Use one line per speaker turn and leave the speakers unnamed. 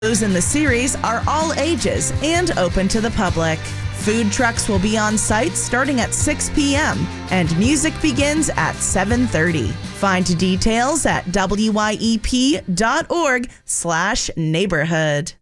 Those in the series are all ages and open to the public. Food trucks will be on site starting at 6 p.m. and music begins at 7:30. Find details at wyep.org/neighborhood.